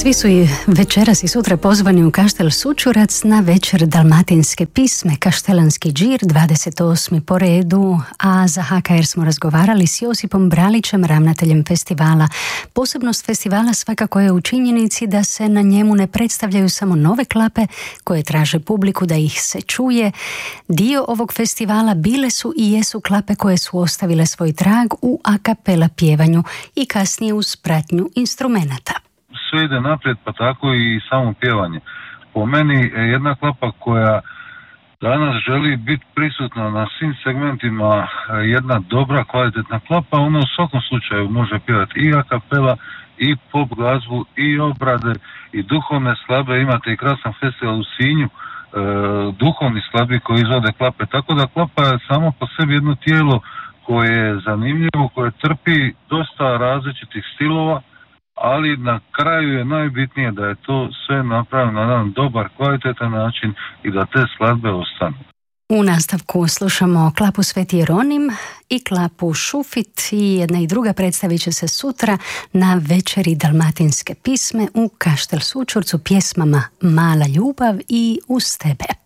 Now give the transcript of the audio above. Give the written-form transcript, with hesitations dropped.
Svi su i večeras i sutra pozvani u Kaštel Sućurac na večer dalmatinske pisme, Kaštelanski džir, 28. po redu, a za HKR smo razgovarali s Josipom Bralićem, ravnateljem festivala. Posebnost festivala svakako je u činjenici da se na njemu ne predstavljaju samo nove klape koje traže publiku da ih se čuje. Dio ovog festivala bile su i jesu klape koje su ostavile svoj trag u a cappella pjevanju i kasnije uz pratnju instrumenata. Sve ide naprijed, pa tako i samo pjevanje. Po meni jedna klapa koja danas želi biti prisutna na svim segmentima, jedna dobra, kvalitetna klapa, ona u svakom slučaju može pjevati i a cappella, i pop glazbu, i obrade, i duhovne slabe. Imate i krasan festival u Sinju, duhovni slabi koji izvode klape. Tako da klapa je samo po sebi jedno tijelo koje je zanimljivo, koje trpi dosta različitih stilova, ali na kraju je najbitnije da je to sve napravljeno na jedan dobar, kvalitetan način i da te skladbe ostanu. U nastavku slušamo klapu Sveti Jeronim i klapu Šufit, i jedna i druga predstavit će se sutra na večeri dalmatinske pisme u Kaštel Sućurcu pjesmama Mala ljubav i Uz tebe.